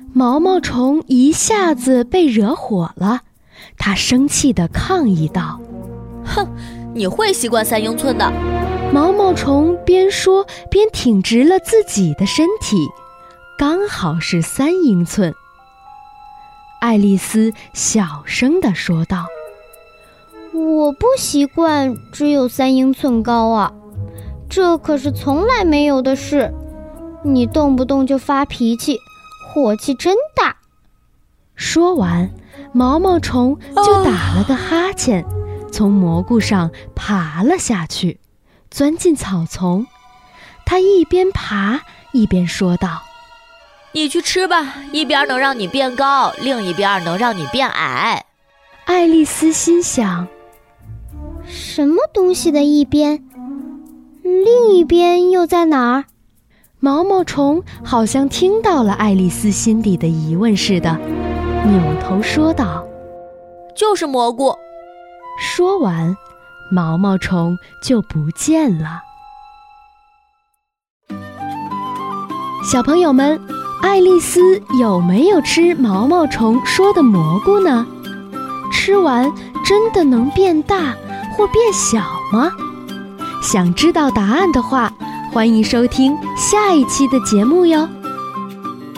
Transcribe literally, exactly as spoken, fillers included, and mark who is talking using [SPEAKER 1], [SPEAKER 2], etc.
[SPEAKER 1] 毛毛虫一下子被惹火了，他生气地抗议道：
[SPEAKER 2] 哼，你会习惯三英寸的。
[SPEAKER 1] 毛毛虫边说边挺直了自己的身体，刚好是三英寸。爱丽丝小声地说道：
[SPEAKER 3] 我不习惯只有三英寸高啊，这可是从来没有的事。你动不动就发脾气，火气真大。
[SPEAKER 1] 说完，毛毛虫就打了个哈欠，哦、从蘑菇上爬了下去，钻进草丛。他一边爬一边说道：
[SPEAKER 2] 你去吃吧，一边能让你变高，另一边能让你变矮。
[SPEAKER 1] 爱丽丝心想，
[SPEAKER 3] 什么东西的一边？另一边又在哪儿？
[SPEAKER 1] 毛毛虫好像听到了爱丽丝心底的疑问似的，扭头说道：
[SPEAKER 2] 就是蘑菇。
[SPEAKER 1] 说完，毛毛虫就不见了。小朋友们，爱丽丝有没有吃毛毛虫说的蘑菇呢？吃完真的能变大或变小吗？想知道答案的话，欢迎收听下一期的节目哟。